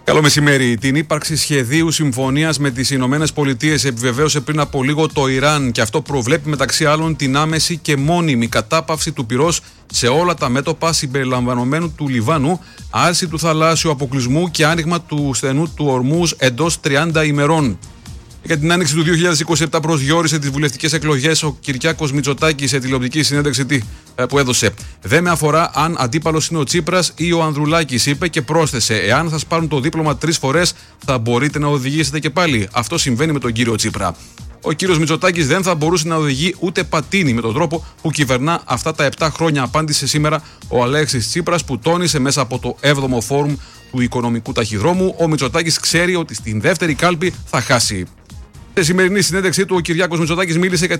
Καλό μεσημέρι. Την ύπαρξη σχεδίου συμφωνίας με τις Ηνωμένες Πολιτείες επιβεβαίωσε πριν από λίγο το Ιράν και αυτό προβλέπει μεταξύ άλλων την άμεση και μόνιμη κατάπαυση του πυρός σε όλα τα μέτωπα συμπεριλαμβανομένου του Λιβάνου, άρση του θαλάσσιου αποκλεισμού και άνοιγμα του στενού του Ορμούζ εντός 30 ημερών. Για την άνοιξη του 2027 προσδιορίσε τις βουλευτικές εκλογές ο Κυριάκος Μητσοτάκης σε τηλεοπτική συνέντευξη που έδωσε. Δεν με αφορά αν αντίπαλος είναι ο Τσίπρας ή ο Ανδρουλάκης, είπε και πρόσθεσε: εάν σας πάρουν το δίπλωμα 3 φορές, θα μπορείτε να οδηγήσετε και πάλι. Αυτό συμβαίνει με τον κύριο Τσίπρα. Ο κύριος Μητσοτάκης δεν θα μπορούσε να οδηγεί ούτε πατίνι με τον τρόπο που κυβερνά αυτά τα 7 χρόνια, απάντησε σήμερα ο Αλέξης Τσίπρας, που τόνισε μέσα από το 7ο φόρουμ του Οικονομικού Ταχυδρόμου: ο Μητσοτάκης ξέρει ότι στην δεύτερη κάλπη θα χάσει. Σε σημερινή συνέντευξή του, ο Κυριάκος Μητσοτάκης μίλησε